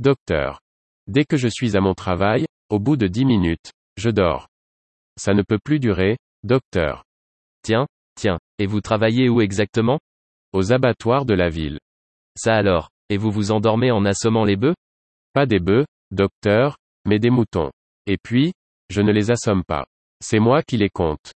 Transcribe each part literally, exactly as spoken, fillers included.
Docteur. Dès que je suis à mon travail, au bout de dix minutes, je dors. Ça ne peut plus durer, docteur. Tiens, tiens, et vous travaillez où exactement? Aux abattoirs de la ville. Ça alors, et vous vous endormez en assommant les bœufs? Pas des bœufs, docteur, mais des moutons. Et puis, je ne les assomme pas. C'est moi qui les compte.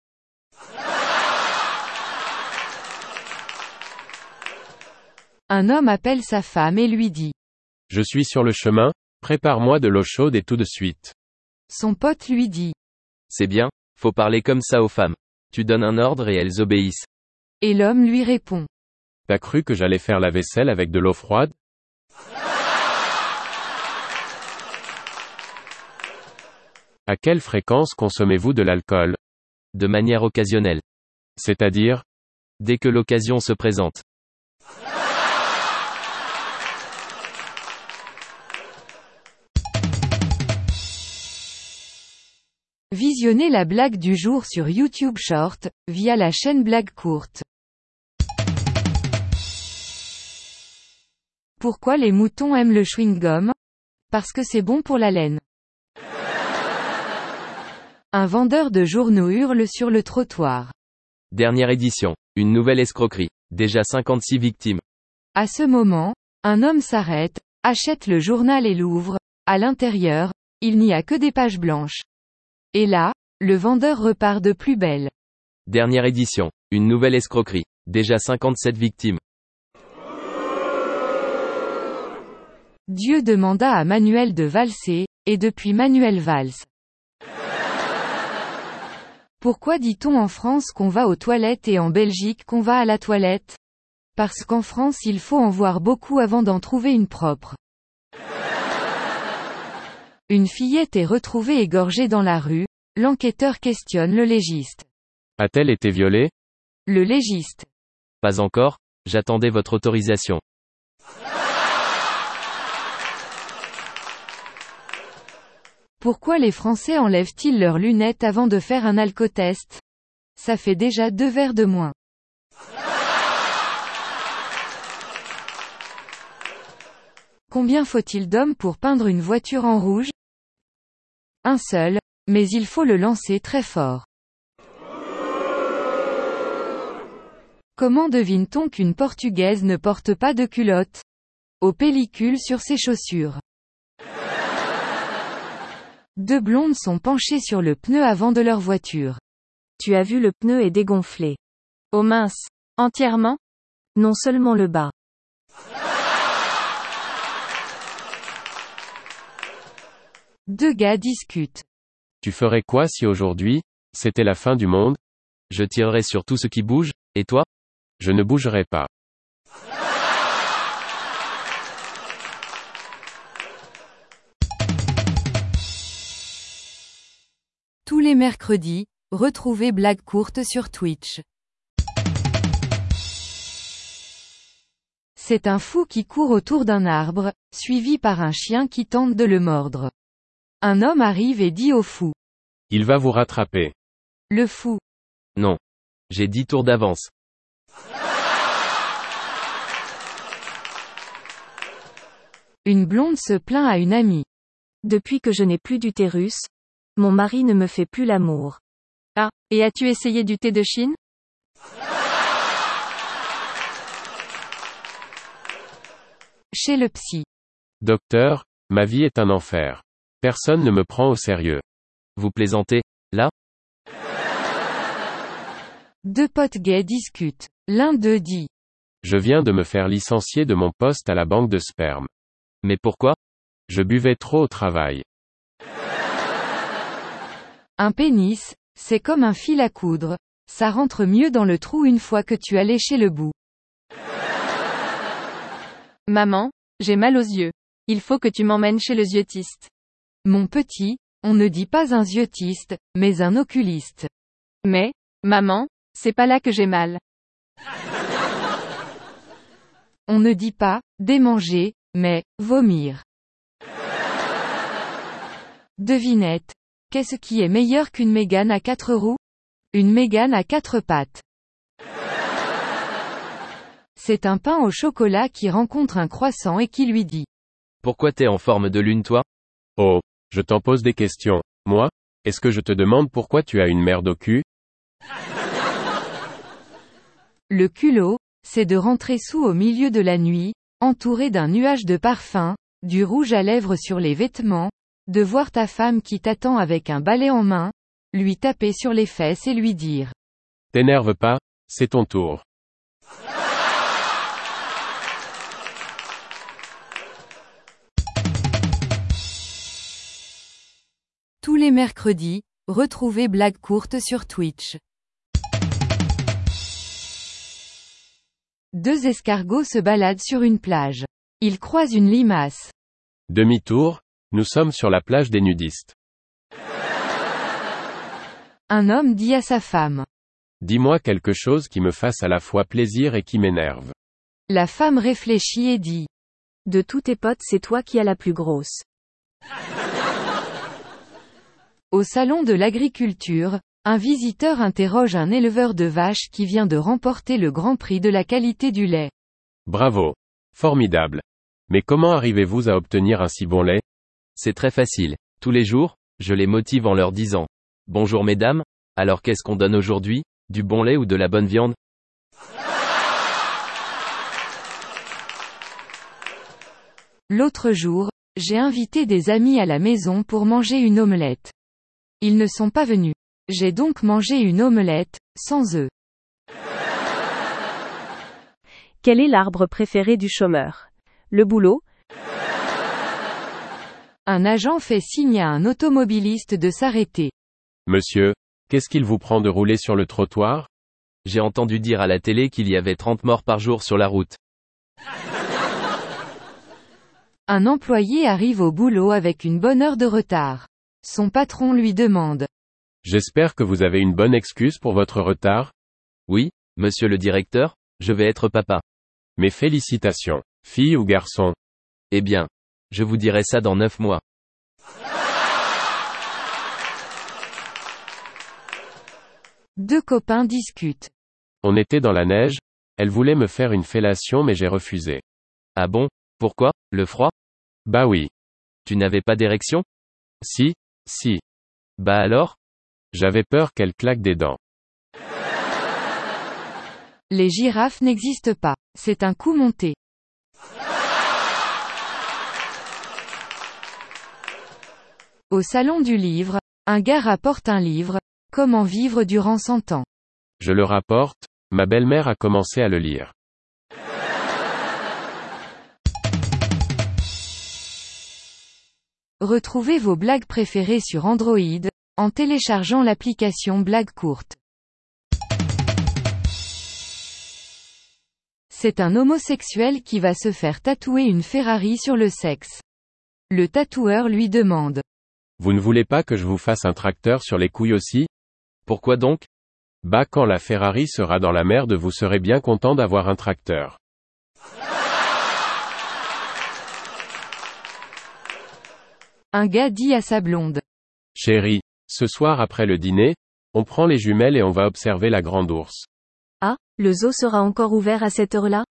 Un homme appelle sa femme et lui dit. Je suis sur le chemin, prépare-moi de l'eau chaude et tout de suite. Son pote lui dit. C'est bien, faut parler comme ça aux femmes. Tu donnes un ordre et elles obéissent. Et l'homme lui répond. T'as cru que j'allais faire la vaisselle avec de l'eau froide? À quelle fréquence consommez-vous de l'alcool? De manière occasionnelle. C'est-à-dire? Dès que l'occasion se présente. Visionnez la blague du jour sur YouTube Short, via la chaîne Blague Courte. Pourquoi les moutons aiment le chewing-gum? Parce que c'est bon pour la laine. Un vendeur de journaux hurle sur le trottoir. Dernière édition. Une nouvelle escroquerie. Déjà cinquante-six victimes. À ce moment, un homme s'arrête, achète le journal et l'ouvre. À l'intérieur, il n'y a que des pages blanches. Et là, le vendeur repart de plus belle. Dernière édition. Une nouvelle escroquerie. Déjà cinquante-sept victimes. Dieu demanda à Manuel de valser, et depuis Manuel valse. Pourquoi dit-on en France qu'on va aux toilettes et en Belgique qu'on va à la toilette? Parce qu'en France il faut en voir beaucoup avant d'en trouver une propre. Une fillette est retrouvée égorgée dans la rue, l'enquêteur questionne le légiste. A-t-elle été violée? Le légiste. Pas encore, j'attendais votre autorisation. Pourquoi les Français enlèvent-ils leurs lunettes avant de faire un alcotest? Ça fait déjà deux verres de moins. Combien faut-il d'hommes pour peindre une voiture en rouge? Un seul, mais il faut le lancer très fort. Comment devine-t-on qu'une Portugaise ne porte pas de culotte? Aux pellicules sur ses chaussures. Deux blondes sont penchées sur le pneu avant de leur voiture. Tu as vu, le pneu est dégonflé. Oh mince. Entièrement? Non, seulement le bas. Deux gars discutent. Tu ferais quoi si aujourd'hui, c'était la fin du monde? Je tirerais sur tout ce qui bouge, et toi? Je ne bougerai pas. Tous les mercredis, retrouvez Blague Courte sur Twitch. C'est un fou qui court autour d'un arbre, suivi par un chien qui tente de le mordre. Un homme arrive et dit au fou. Il va vous rattraper. Le fou. Non. J'ai dix tours d'avance. Une blonde se plaint à une amie. Depuis que je n'ai plus d'utérus, mon mari ne me fait plus l'amour. Ah, et as-tu essayé du thé de Chine? Chez le psy. Docteur, ma vie est un enfer. Personne ne me prend au sérieux. Vous plaisantez, là? Deux potes gays discutent. L'un d'eux dit. Je viens de me faire licencier de mon poste à la banque de sperme. Mais pourquoi? Je buvais trop au travail. Un pénis, c'est comme un fil à coudre. Ça rentre mieux dans le trou une fois que tu as léché le bout. Maman, j'ai mal aux yeux. Il faut que tu m'emmènes chez le yeux-tiste. Mon petit, on ne dit pas un yeux-tiste, mais un oculiste. Mais, maman, c'est pas là que j'ai mal. On ne dit pas démanger, mais vomir. Devinette. Qu'est-ce qui est meilleur qu'une Mégane à quatre roues? Une Mégane à quatre pattes. C'est un pain au chocolat qui rencontre un croissant et qui lui dit. Pourquoi t'es en forme de lune toi? Oh, je t'en pose des questions. Moi? Est-ce que je te demande pourquoi tu as une merde au cul? Le culot, c'est de rentrer sous au milieu de la nuit, entouré d'un nuage de parfum, du rouge à lèvres sur les vêtements, de voir ta femme qui t'attend avec un balai en main, lui taper sur les fesses et lui dire: T'énerve pas, c'est ton tour. Tous les mercredis, retrouvez Blague Courte sur Twitch. Deux escargots se baladent sur une plage. Ils croisent une limace. Demi-tour, nous sommes sur la plage des nudistes. Un homme dit à sa femme: Dis-moi quelque chose qui me fasse à la fois plaisir et qui m'énerve. La femme réfléchit et dit: De tous tes potes, c'est toi qui as la plus grosse. Au salon de l'agriculture, un visiteur interroge un éleveur de vaches qui vient de remporter le Grand Prix de la qualité du lait. Bravo. Formidable. Mais comment arrivez-vous à obtenir un si bon lait? C'est très facile. Tous les jours, je les motive en leur disant: Bonjour mesdames, alors qu'est-ce qu'on donne aujourd'hui? Du bon lait ou de la bonne viande? L'autre jour, j'ai invité des amis à la maison pour manger une omelette. Ils ne sont pas venus. J'ai donc mangé une omelette, sans œufs. Quel est l'arbre préféré du chômeur? Le boulot? Un agent fait signe à un automobiliste de s'arrêter. Monsieur, qu'est-ce qu'il vous prend de rouler sur le trottoir? J'ai entendu dire à la télé qu'il y avait trente morts par jour sur la route. Un employé arrive au boulot avec une bonne heure de retard. Son patron lui demande: J'espère que vous avez une bonne excuse pour votre retard? Oui, monsieur le directeur, je vais être papa. Mes félicitations. Fille ou garçon? Eh bien, je vous dirai ça dans neuf mois. Deux copains discutent. On était dans la neige, elle voulait me faire une fellation mais j'ai refusé. Ah bon? Pourquoi? Le froid? Bah oui. Tu n'avais pas d'érection? Si, si. Bah alors? J'avais peur qu'elle claque des dents. Les girafes n'existent pas. C'est un coup monté. Au salon du livre, un gars rapporte un livre, Comment vivre durant cent ans. Je le rapporte, ma belle-mère a commencé à le lire. Retrouvez vos blagues préférées sur Android, en téléchargeant l'application Blague Courte. C'est un homosexuel qui va se faire tatouer une Ferrari sur le sexe. Le tatoueur lui demande: Vous ne voulez pas que je vous fasse un tracteur sur les couilles aussi? Pourquoi donc? Bah quand la Ferrari sera dans la merde vous serez bien content d'avoir un tracteur. Un gars dit à sa blonde: Chérie, ce soir après le dîner, on prend les jumelles et on va observer la grande ours. Ah, le zoo sera encore ouvert à cette heure-là?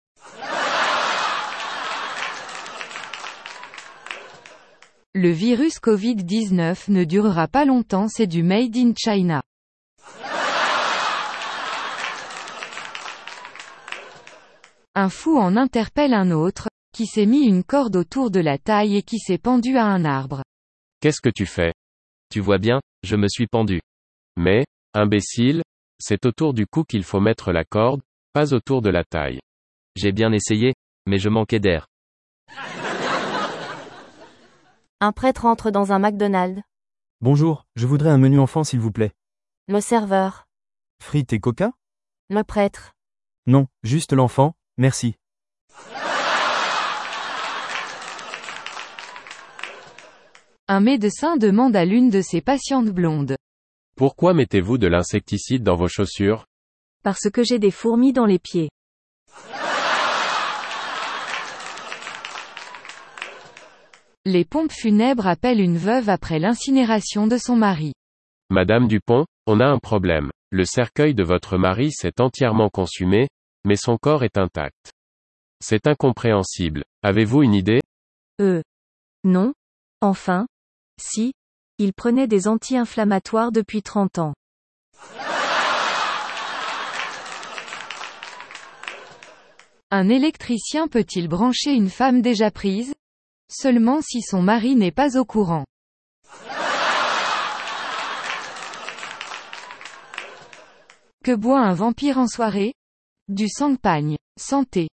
Le virus covid dix-neuf ne durera pas longtemps, c'est du Made in China. Un fou en interpelle un autre, qui s'est mis une corde autour de la taille et qui s'est pendu à un arbre. Qu'est-ce que tu fais? Tu vois bien, je me suis pendu. Mais, imbécile, c'est autour du cou qu'il faut mettre la corde, pas autour de la taille. J'ai bien essayé, mais je manquais d'air. Un prêtre entre dans un McDonald's. Bonjour, je voudrais un menu enfant s'il vous plaît. Le serveur. Frites et coca? Le prêtre. Non, juste l'enfant, merci. Un médecin demande à l'une de ses patientes blondes: Pourquoi mettez-vous de l'insecticide dans vos chaussures? Parce que j'ai des fourmis dans les pieds. Les pompes funèbres appellent une veuve après l'incinération de son mari. Madame Dupont, on a un problème. Le cercueil de votre mari s'est entièrement consumé, mais son corps est intact. C'est incompréhensible. Avez-vous une idée? Euh. Non. Enfin. Si. Il prenait des anti-inflammatoires depuis trente ans. Un électricien peut-il brancher une femme déjà prise? Seulement si son mari n'est pas au courant. Que boit un vampire en soirée? Du sang-pagne. Santé.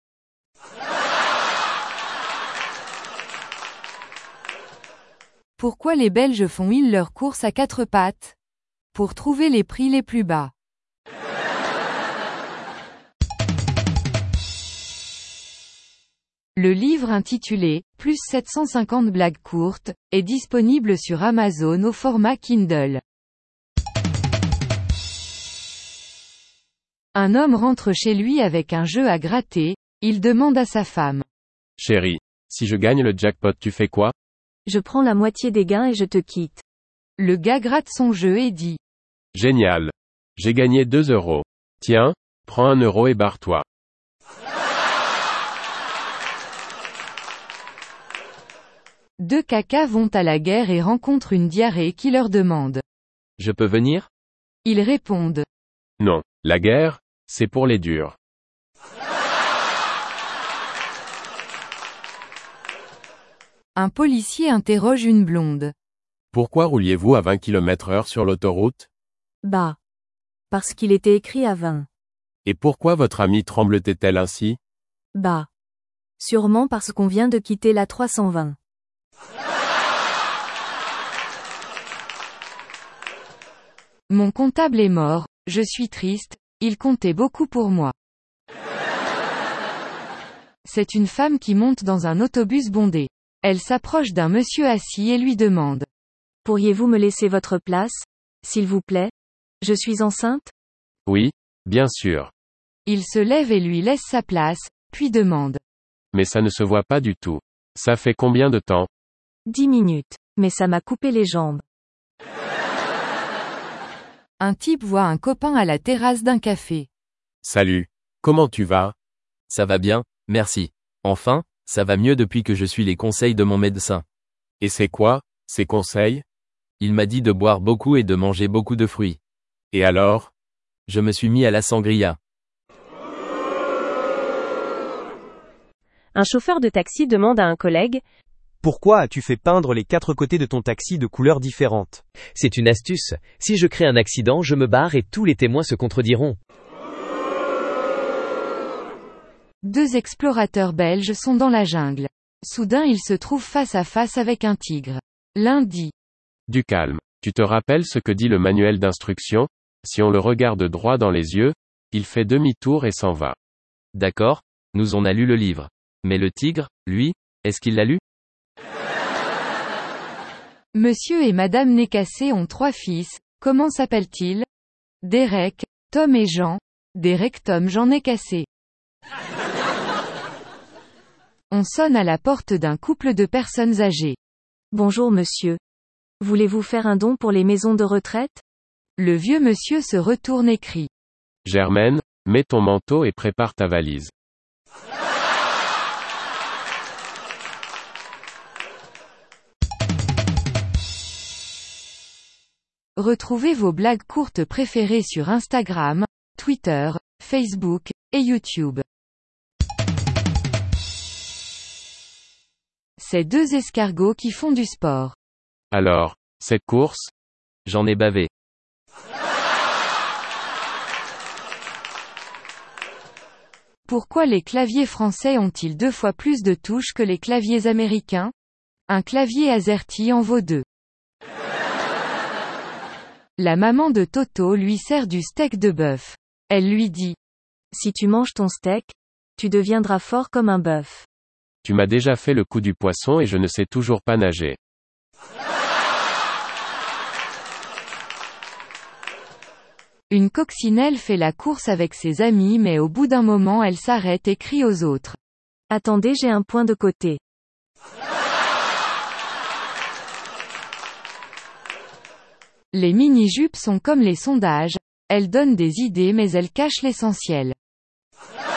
Pourquoi les Belges font-ils leurs courses à quatre pattes? Pour trouver les prix les plus bas. Le livre intitulé « Plus sept cent cinquante blagues courtes » est disponible sur Amazon au format Kindle. Un homme rentre chez lui avec un jeu à gratter, il demande à sa femme. Chérie, si je gagne le jackpot tu fais quoi? Je prends la moitié des gains et je te quitte. Le gars gratte son jeu et dit. Génial. J'ai gagné deux euros. Tiens, prends un euro et barre-toi. Deux cacas vont à la guerre et rencontrent une diarrhée qui leur demande. Je peux venir? Ils répondent. Non, la guerre, c'est pour les durs. Un policier interroge une blonde. Pourquoi rouliez-vous à vingt kilomètres heure sur l'autoroute? Bah. Parce qu'il était écrit à vingt. Et pourquoi votre amie tremblotait-elle ainsi? Bah. Sûrement parce qu'on vient de quitter la trois cent vingt. Mon comptable est mort, je suis triste, il comptait beaucoup pour moi. C'est une femme qui monte dans un autobus bondé. Elle s'approche d'un monsieur assis et lui demande. Pourriez-vous me laisser votre place, s'il vous plaît? Je suis enceinte? Oui, bien sûr. Il se lève et lui laisse sa place, puis demande. Mais ça ne se voit pas du tout. Ça fait combien de temps? Dix minutes. Mais ça m'a coupé les jambes. Un type voit un copain à la terrasse d'un café. Salut. Comment tu vas? Ça va bien, merci. Enfin, ça va mieux depuis que je suis les conseils de mon médecin. Et c'est quoi, ces conseils? Il m'a dit de boire beaucoup et de manger beaucoup de fruits. Et alors? Je me suis mis à la sangria. Un chauffeur de taxi demande à un collègue. Pourquoi as-tu fait peindre les quatre côtés de ton taxi de couleurs différentes? C'est une astuce. Si je crée un accident, je me barre et tous les témoins se contrediront. Deux explorateurs belges sont dans la jungle. Soudain ils se trouvent face à face avec un tigre. L'un dit. Du calme. Tu te rappelles ce que dit le manuel d'instruction? Si on le regarde droit dans les yeux, il fait demi-tour et s'en va. D'accord, nous on a lu le livre. Mais le tigre, lui, est-ce qu'il l'a lu? Monsieur et Madame Nécassé ont trois fils, comment s'appellent-ils? Derek, Tom et Jean. Derek Tom Jean Nécassé. On sonne à la porte d'un couple de personnes âgées. Bonjour monsieur. Voulez-vous faire un don pour les maisons de retraite? Le vieux monsieur se retourne et crie. Germaine, mets ton manteau et prépare ta valise. Retrouvez vos blagues courtes préférées sur Instagram, Twitter, Facebook, et YouTube. C'est deux escargots qui font du sport. Alors, cette course? J'en ai bavé. Pourquoi les claviers français ont-ils deux fois plus de touches que les claviers américains? Un clavier AZERTY en vaut deux. La maman de Toto lui sert du steak de bœuf. Elle lui dit. Si tu manges ton steak, tu deviendras fort comme un bœuf. Tu m'as déjà fait le coup du poisson et je ne sais toujours pas nager. Une coccinelle fait la course avec ses amis mais au bout d'un moment elle s'arrête et crie aux autres. Attendez, j'ai un point de côté. Les mini-jupes sont comme les sondages, elles donnent des idées mais elles cachent l'essentiel.